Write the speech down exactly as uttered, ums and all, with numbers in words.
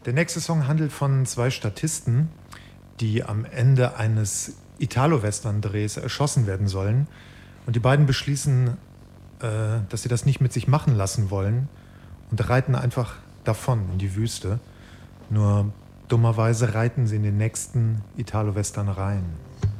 Der nächste Song handelt von zwei Statisten, die am Ende eines Italo-Western-Drehs erschossen werden sollen. Und die beiden beschließen, äh, dass sie das nicht mit sich machen lassen wollen und reiten einfach davon in die Wüste. Nur dummerweise reiten sie in den nächsten Italo-Western rein.